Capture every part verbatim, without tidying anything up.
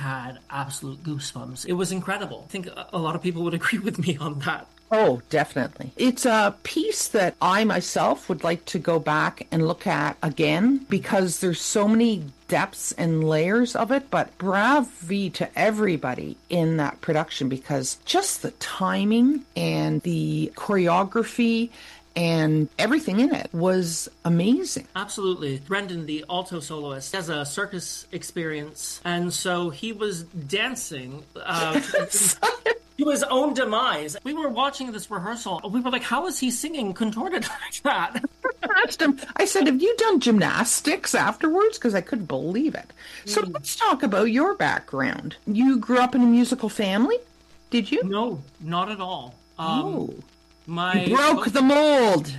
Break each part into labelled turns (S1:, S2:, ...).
S1: had absolute goosebumps. It was incredible. I think a a lot of people would agree with me on that.
S2: Oh, definitely. It's a piece that I myself would like to go back and look at again because there's so many depths and layers of it. But bravo to everybody in that production because just the timing and the choreography and everything in it was amazing.
S1: Absolutely. Brendan, the alto soloist, has a circus experience, and so he was dancing uh, to his own demise. We were watching this rehearsal. We were like, how is he singing contorted like that?
S2: I asked him, I said, have you done gymnastics afterwards? Because I couldn't believe it. So
S1: Mm.
S2: let's talk about your background. You grew up in a musical family? Did you?
S1: No, not at all. Um,
S2: Oh.
S1: my
S2: You broke the mold.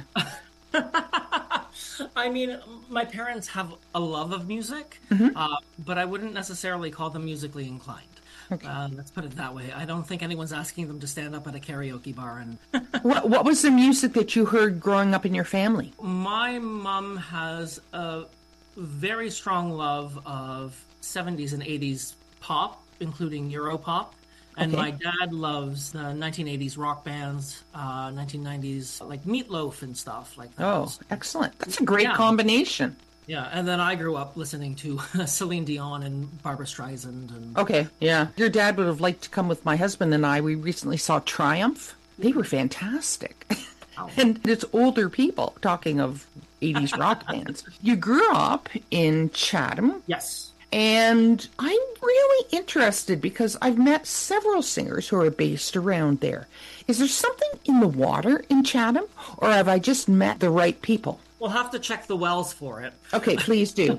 S1: I mean, my parents have a love of music, uh, but I wouldn't necessarily call them musically inclined. Uh, let's put it that way. I don't think anyone's asking them to stand up at a karaoke bar. And
S2: What, what was the music that you heard growing up in your family?
S1: my mom has a very strong love of seventies and eighties pop, including Europop. And
S2: Okay.
S1: my dad loves the nineteen eighties rock bands, uh, nineteen nineties, like Meatloaf and stuff like that.
S2: Oh, excellent. That's a great
S1: Yeah.
S2: combination.
S1: Yeah, and then I grew up listening to Celine Dion and Barbara Streisand. And
S2: Okay, yeah. Your dad would have liked to come with my husband and I. We recently saw Triumph. They were fantastic. And it's older people, talking of eighties rock bands. You grew up in Chatham.
S1: Yes.
S2: And I'm really interested because I've met several singers who are based around there. Is there something in the water in Chatham, or have I just met the right people?
S1: We'll have to check the wells for it.
S2: Okay, please do.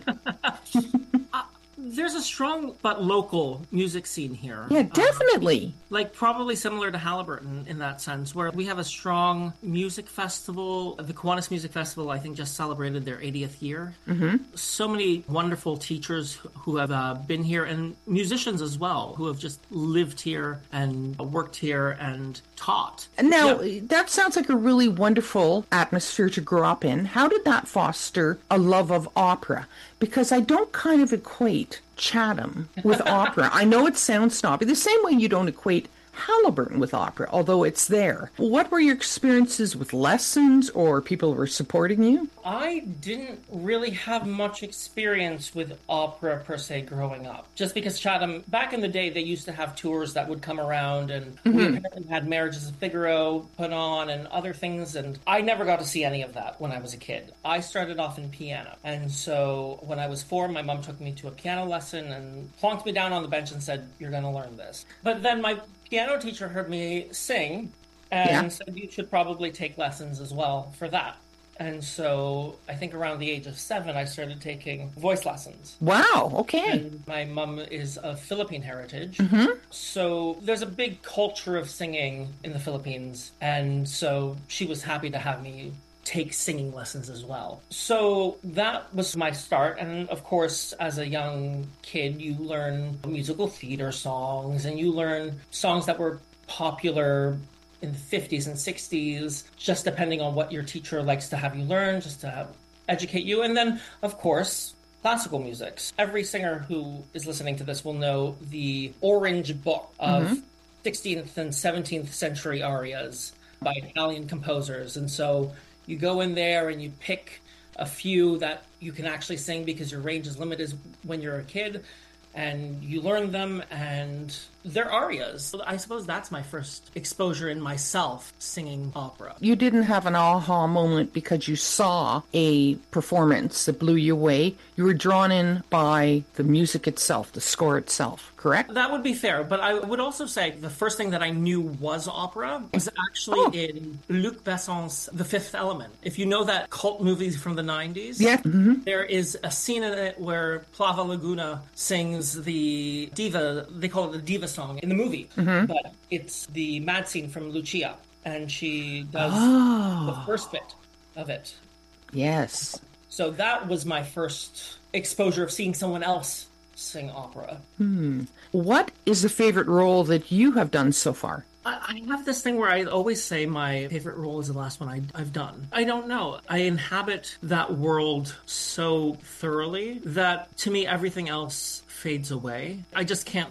S1: There's a strong but local music scene here.
S2: Yeah,
S1: Uh,
S2: definitely.
S1: like probably similar to Halliburton in that sense, where we have a strong music festival. The Kiwanis Music Festival, I think, just celebrated their eightieth year. Mm-hmm. So many wonderful teachers who have uh, been here, and musicians as well, who have just lived here and worked here and taught.
S2: Now,
S1: Yeah.
S2: that sounds like a really wonderful atmosphere to grow up in. How did that foster a love of opera? Because I don't kind of equate Chatham with opera. I know it sounds snobby, the same way you don't equate Halliburton with opera, although it's there. What were your experiences with lessons or people who were supporting you?
S1: I didn't really have much experience with opera per se growing up. Just because Chatham, back in the day, they used to have tours that would come around, and we apparently had Marriages of Figaro put on and other things, and I never got to see any of that when I was a kid. I started off in piano, and so when I was four, my mom took me to a piano lesson and plonked me down on the bench and said, "You're going to learn this." But then my piano teacher heard me sing and
S2: Yeah.
S1: said, "You should probably take lessons as well for that." And so I think around the age of seven, I started taking voice lessons.
S2: Wow, okay.
S1: And my mom is of Philippine heritage. So there's a big culture of singing in the Philippines. And so she was happy to have me take singing lessons as well. So that was my start. And of course, as a young kid, you learn musical theater songs and you learn songs that were popular in the fifties and sixties, just depending on what your teacher likes to have you learn, just to have, educate you. And then, of course, classical musics. Every singer who is listening to this will know the Orange Book of sixteenth and seventeenth century arias by Italian composers. And so you go in there and you pick a few that you can actually sing because your range is limited when you're a kid, and you learn them, and they're arias. So I suppose that's my first exposure in myself singing opera.
S2: You didn't have an aha moment because you saw a performance that blew you away. You were drawn in by the music itself, the score itself, correct?
S1: That would be fair, but I would also say the first thing that I knew was opera was actually
S2: Oh.
S1: in Luc Besson's The Fifth Element. If you know that cult movie from the nineties,
S2: Yeah. mhm.
S1: there is a scene in it where Plava Laguna sings the diva, they call it the diva song in the movie, but it's the mad scene from Lucia, and she does the first bit of it.
S2: Yes.
S1: So that was my first exposure of seeing someone else sing opera.
S2: What is the favorite role that you have done so far?
S1: I I have this thing where I always say my favorite role is the last one I, I've done. I don't know. I inhabit that world so thoroughly that to me everything else fades away. I just can't